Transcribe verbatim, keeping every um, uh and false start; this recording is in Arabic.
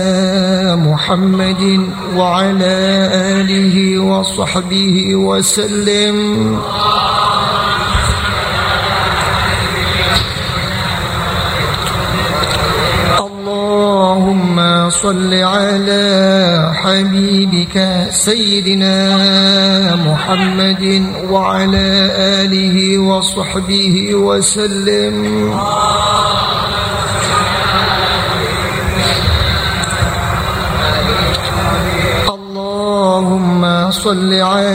محمد وعلى آله وصحبه وسلم. اللهم صل على حبيبك سيدنا محمد وعلى آله وصحبه وسلم. اللهم صل على